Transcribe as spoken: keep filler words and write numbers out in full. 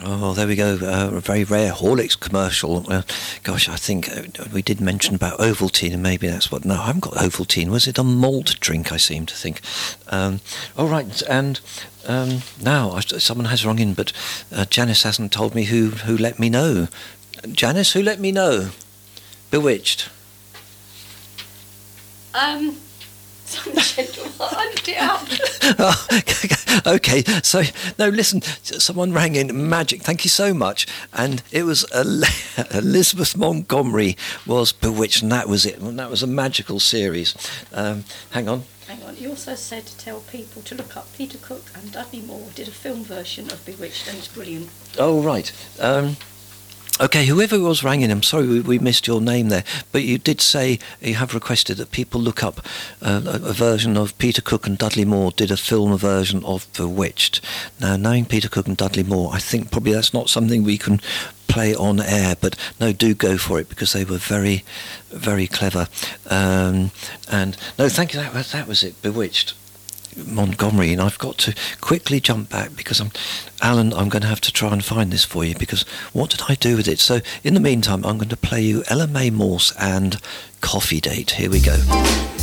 Oh, there we go. Uh, a very rare Horlicks commercial. Uh, gosh, I think uh, we did mention about Ovaltine, and maybe that's what... No, I haven't got Ovaltine. Was it a malt drink, I seem to think? Um, all right, and um, now I, someone has rung in, but uh, Janice hasn't told me who, who let me know. Janice, who let me know? Bewitched. Um... Some gentleman, I doubt. Oh, okay, so, no, listen, someone rang in, magic, thank you so much, and it was Elizabeth Montgomery was Bewitched, and that was it, and that was a magical series. Um, hang on. Hang on, you also said to tell people to look up Peter Cook and Dudley Moore did a film version of Bewitched, and it's brilliant. Oh, right. Um... Okay, whoever was rang in, I'm sorry we, we missed your name there, but you did say you have requested that people look up uh, a, a version of Peter Cook and Dudley Moore did a film version of Bewitched. Now, knowing Peter Cook and Dudley Moore, I think probably that's not something we can play on air, but no, do go for it, because they were very, very clever. Um, and, no, thank you, that, that was it, Bewitched. Montgomery, and I've got to quickly jump back because I'm, Alan, I'm going to have to try and find this for you, because what did I do with it? So in the meantime, I'm going to play you Ella Mae Morse and Coffee Date. Here we go.